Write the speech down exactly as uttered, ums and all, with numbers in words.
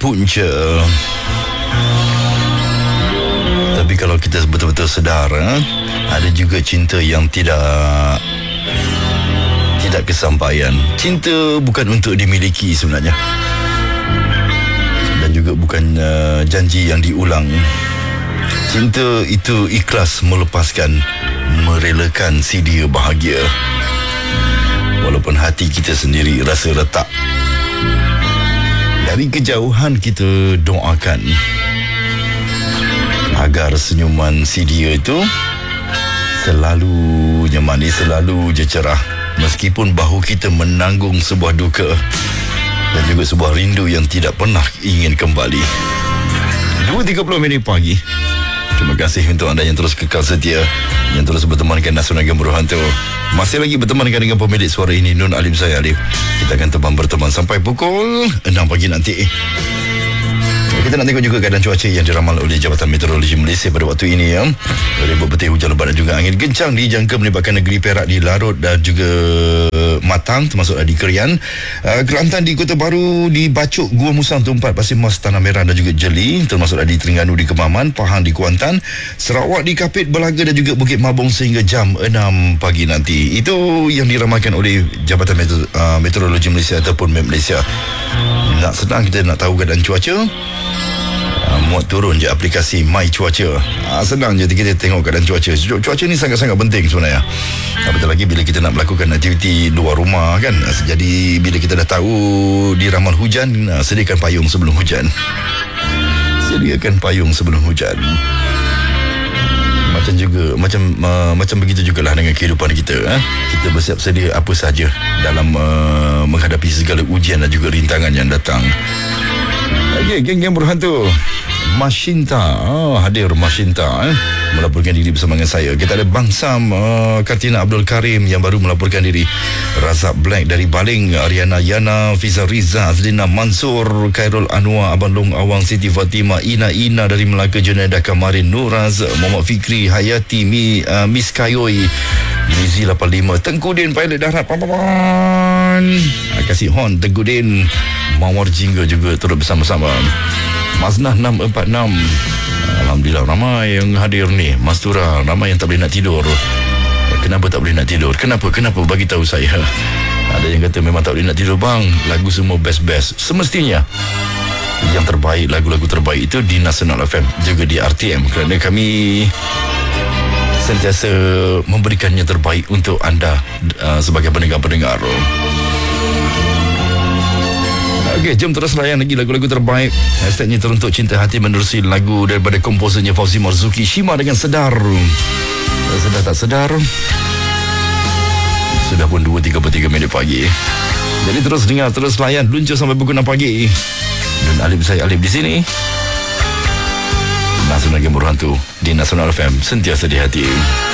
punca. Tapi kalau kita betul-betul sedar, eh, ada juga cinta yang tidak tidak kesampaian. Cinta bukan untuk dimiliki sebenarnya, dan juga bukan uh, janji yang diulang. Cinta itu ikhlas melepaskan, merelakan si dia bahagia, walaupun hati kita sendiri rasa retak. Dari kejauhan kita doakan agar senyuman si dia itu selalu manis, selalu je cerah, meskipun bahu kita menanggung sebuah duka dan juga sebuah rindu yang tidak pernah ingin kembali. Dua tiga puluh minit pagi. Terima kasih untuk anda yang terus kekal setia, yang terus bertemankan Nasional Game Berhantu. Masih lagi bertemankan dengan pemilik suara ini, Nun Alim saya Alif. Kita akan teman berteman sampai pukul enam pagi nanti. Kita nak tengok juga keadaan cuaca yang diramal oleh Jabatan Meteorologi Malaysia pada waktu ini, ya. Ribut petir, hujan lebat dan juga angin kencang dijangka melibatkan negeri Perak di Larut dan juga Matang, termasuk di Kerian, uh, Kelantan di Kota Baru, di Bacok, Gua Musang, Tumpat, Pasir Mas, Tanah Merah dan juga Jeli, termasuk di Terengganu di Kemaman, Pahang di Kuantan, Sarawak di Kapit, Belaga dan juga Bukit Mabung sehingga jam enam pagi nanti. Itu yang diramalkan oleh Jabatan Meteor- uh, Meteorologi Malaysia ataupun M E T Malaysia. Nak senang kita nak tahu keadaan cuaca, uh, muat turun je aplikasi My Cuaca. uh, Senang je kita tengok keadaan cuaca. Cuaca ni sangat-sangat penting sebenarnya. Betul lagi bila kita nak melakukan aktiviti luar rumah, kan. Jadi bila kita dah tahu diramal hujan, sediakan payung sebelum hujan. Sediakan payung sebelum hujan. Macam juga macam uh, macam begitu jugalah dengan kehidupan kita, eh? Kita bersiap sedia apa saja dalam uh, menghadapi segala ujian dan juga rintangan yang datang. Okey, geng-geng berhantu. Mashinta, oh, hadir Mashinta, eh? melaporkan diri bersama dengan saya. Kita ada Bang Sam, uh, Kartina Abdul Karim yang baru melaporkan diri, Razak Black dari Baling, Ariana Yana, Fiza Riza, Azlina Mansur, Khairul Anwar, Abang Long Awang, Siti Fatimah, Ina Ina dari Melaka, Junaidah Kamarin, Nuraz, Muhammad Fikri, Hayati, Mi, uh, Miss Kayoi, Mizi lapan puluh lima, Tengkudin Pilot Darat, Pampapan, Kasih Hon, Tengkudin, Mawar Jingga juga turut bersama-sama. Maznah enam empat enam, alhamdulillah ramai yang hadir ni. Mas Tura, ramai yang tak boleh nak tidur. Kenapa tak boleh nak tidur? Kenapa? Kenapa? Bagi tahu saya. Ada yang kata memang tak boleh nak tidur, bang. Lagu semua best-best. Semestinya yang terbaik, lagu-lagu terbaik itu di Nasional F M, juga di R T M, kerana kami sentiasa memberikan yang terbaik untuk anda uh, sebagai pendengar-pendengar. Okey, jom terus layan lagi lagu-lagu terbaik. Hashtagnya teruntuk cinta hati menerusi lagu daripada komposernya Fauzi Marzuki, Shima dengan Sedar. Sedar tak sedar? Sudah pun dua tiga puluh tiga minit pagi. Jadi terus dengar, terus layan, luncur sampai pukul enam pagi. Dan Alif saya Alif di sini. Nasional Game Berhantu di Nasional F M, sentiasa di hati.